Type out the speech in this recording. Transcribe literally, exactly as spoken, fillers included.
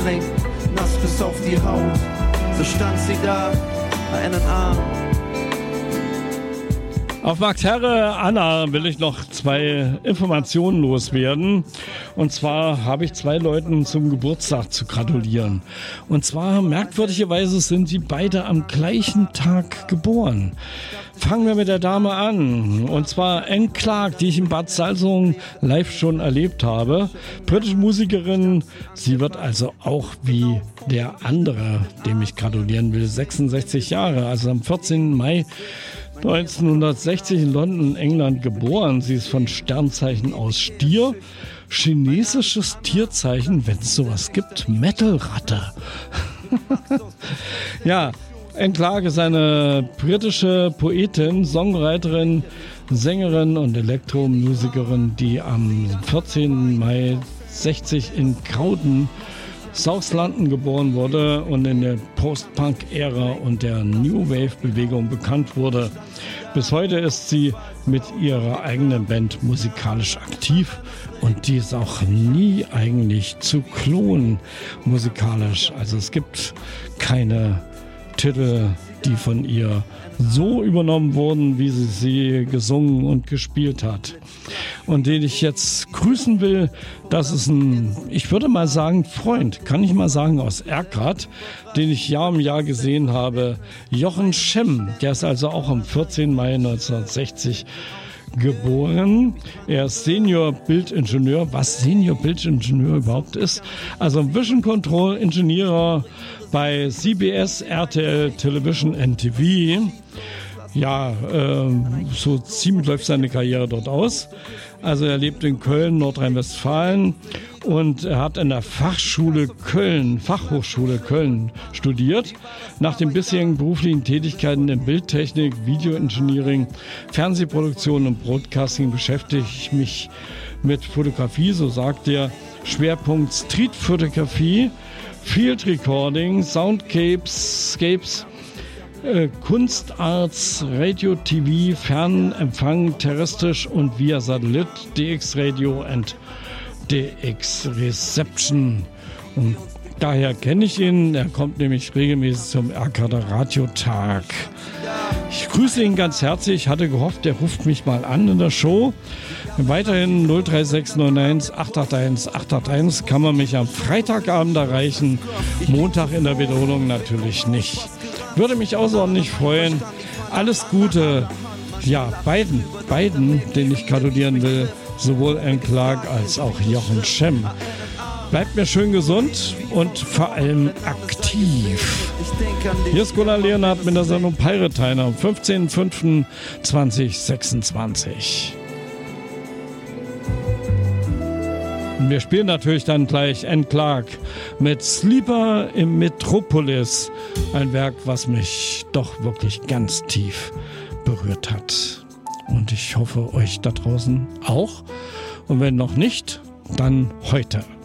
trinkt, nass bis auf die Haut. So stand sie da, einen Arm. Auf Max Herre, Anna, will ich noch zwei Informationen loswerden. Und zwar habe ich zwei Leuten zum Geburtstag zu gratulieren. Und zwar, merkwürdigerweise, sind sie beide am gleichen Tag geboren. Fangen wir mit der Dame an. Und zwar Anne Clark, die ich in Bad Salzungen live schon erlebt habe. Britische Musikerin. Sie wird also auch wie der andere, dem ich gratulieren will, sechsundsechzig Jahre. Also am vierzehnten Mai neunzehnhundertsechzig in London, England geboren. Sie ist von Sternzeichen aus Stier. Chinesisches Tierzeichen, wenn es sowas gibt, Metalratte. Ja, Anne Clark ist eine britische Poetin, Songwriterin, Sängerin und Elektromusikerin, die am vierzehnten Mai sechzig in Crowden, South London geboren wurde und in der Post-Punk-Ära und der New Wave-Bewegung bekannt wurde. Bis heute ist sie mit ihrer eigenen Band musikalisch aktiv und die ist auch nie eigentlich zu klonen musikalisch. Also es gibt keine Titel, die von ihr so übernommen wurden, wie sie sie gesungen und gespielt hat. Und den ich jetzt grüßen will, das ist ein, ich würde mal sagen, Freund, kann ich mal sagen, aus Erkrath, den ich Jahr um Jahr gesehen habe. Jochen Schemm, der ist also auch am vierzehnten Mai neunzehnhundertsechzig geboren. Er ist Senior-Bildingenieur, was Senior-Bildingenieur überhaupt ist. Also Vision Control Engineer bei C B S, R T L, Television und T V. Ja, äh, so ziemlich läuft seine Karriere dort aus. Also er lebt in Köln, Nordrhein-Westfalen und er hat an der Fachschule Köln, Fachhochschule Köln studiert. Nach den bisherigen beruflichen Tätigkeiten in Bildtechnik, Videoengineering, Fernsehproduktion und Broadcasting beschäftige ich mich mit Fotografie, so sagt er. Schwerpunkt Streetfotografie, Field Recording, Soundscapes, Scapes, äh, Kunstarts, Radio, T V, Fernempfang, terrestrisch und via Satellit, D X Radio und D X Reception. Und daher kenne ich ihn. Er kommt nämlich regelmäßig zum Erkrather Radiotag. Ich grüße ihn ganz herzlich. Hatte gehofft, er ruft mich mal an in der Show. Weiterhin null drei sechs neun eins acht acht eins acht acht eins kann man mich am Freitagabend erreichen. Montag in der Wiederholung natürlich nicht. Würde mich außerordentlich freuen. Alles Gute, ja, beiden, beiden, denen ich gratulieren will, sowohl Anne Clark als auch Jochen Schemm. Bleibt mir schön gesund und vor allem aktiv. Hier ist Gunnar Leonhardt mit der Sendung Pirate Time am fünfzehnten fünften zweitausendsechsundzwanzig. Wir spielen natürlich dann gleich Anne Clark mit Sleeper im Metropolis. Ein Werk, was mich doch wirklich ganz tief berührt hat. Und ich hoffe, euch da draußen auch. Und wenn noch nicht, dann heute.